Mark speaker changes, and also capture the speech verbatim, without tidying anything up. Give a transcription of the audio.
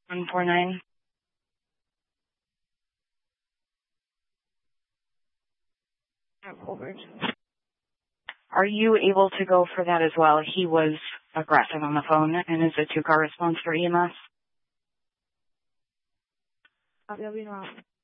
Speaker 1: one four nine. Are you able to go for that as well? He was aggressive on the phone and is a two-car response for E M S.
Speaker 2: Copy, I'll be in route.